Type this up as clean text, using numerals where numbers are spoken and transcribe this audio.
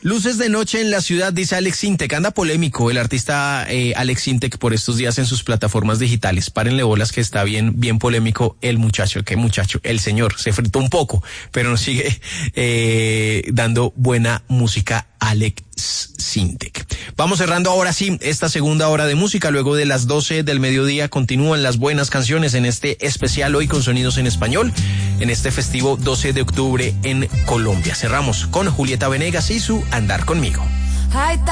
Luces de noche en la ciudad, dice Alex Sintek. Anda polémico el artista Alex Sintek por estos días en sus plataformas digitales. Párenle bolas que está bien polémico el muchacho. ¿Qué muchacho? El señor. Se fritó un poco, pero nos sigue dando buena música Alex Sintek. Vamos cerrando ahora sí esta segunda hora de música. Luego de las 12 del mediodía continúan las buenas canciones en este especial hoy con sonidos en español, en este festivo 12 de octubre en Colombia. Cerramos con Julieta Venegas y su Andar Conmigo.